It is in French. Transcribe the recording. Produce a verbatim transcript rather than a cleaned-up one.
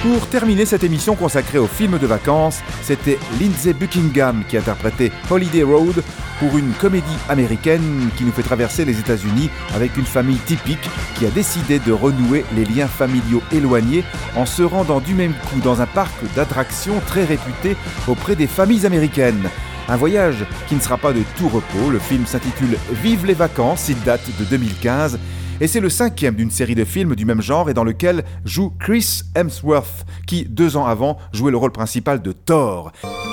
Pour terminer cette émission consacrée aux films de vacances, c'était Lindsay Buckingham qui interprétait Holiday Road pour une comédie américaine qui nous fait traverser les États-Unis avec une famille typique qui a décidé de renouer les liens familiaux éloignés en se rendant du même coup dans un parc d'attractions très réputé auprès des familles américaines. Un voyage qui ne sera pas de tout repos. Le film s'intitule « Vive les vacances », il date de deux mille quinze. Et c'est le cinquième d'une série de films du même genre et dans lequel joue Chris Hemsworth, qui, deux ans avant, jouait le rôle principal de Thor.